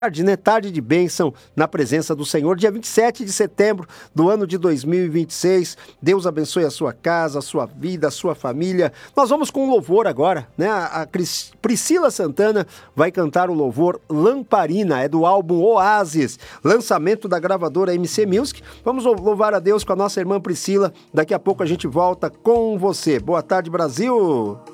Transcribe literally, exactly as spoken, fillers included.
tarde, né? Tarde de bênção na presença do Senhor, dia vinte e sete de setembro do ano de dois mil e vinte e seis. Deus abençoe a sua casa, a sua vida, a sua família. Nós vamos com um louvor agora, né? A Cris... Priscila Santana vai cantar o louvor Lamparina, é do álbum Oasis, lançamento da gravadora M C Music. Vamos louvar a Deus com a nossa irmã Priscila. Daqui a pouco a gente volta com você. Boa tarde, Brasil!